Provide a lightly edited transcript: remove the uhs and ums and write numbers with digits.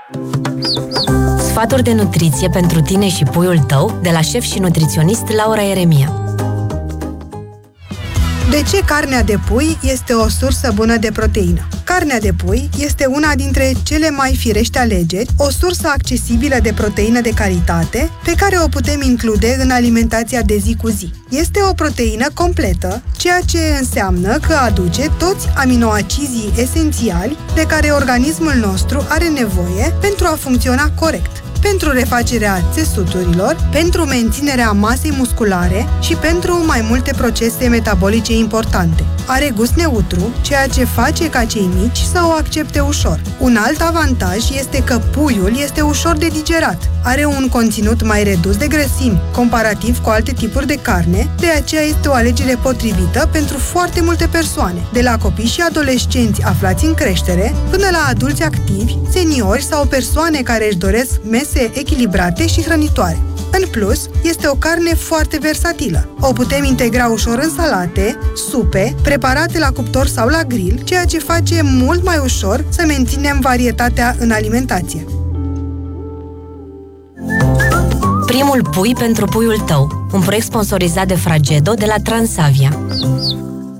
Sfaturi de nutriție pentru tine și puiul tău de la șef și nutriționist Laura Ieremia. De ce carnea de pui este o sursă bună de proteină? Carnea de pui este una dintre cele mai firești alegeri, o sursă accesibilă de proteină de calitate, pe care o putem include în alimentația de zi cu zi. Este o proteină completă, ceea ce înseamnă că aduce toți aminoacizii esențiali de care organismul nostru are nevoie pentru a funcționa corect, pentru refacerea țesuturilor, pentru menținerea masei musculare și pentru mai multe procese metabolice importante. Are gust neutru, ceea ce face ca cei mici să o accepte ușor. Un alt avantaj este că puiul este ușor de digerat. Are un conținut mai redus de grăsimi, comparativ cu alte tipuri de carne, de aceea este o alegere potrivită pentru foarte multe persoane, de la copii și adolescenți aflați în creștere, până la adulți activi, seniori sau persoane care își doresc mese echilibrate și hrănitoare. În plus, este o carne foarte versatilă. O putem integra ușor în salate, supe, preparate la cuptor sau la grill, ceea ce face mult mai ușor să menținem varietatea în alimentație. Primul pui pentru puiul tău, un proiect sponsorizat de Fragedo de la Transavia.